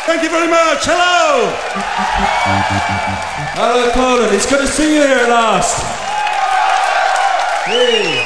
Thank you very much. Hello. Hello, Poland. It's good to see you here at last. Hey.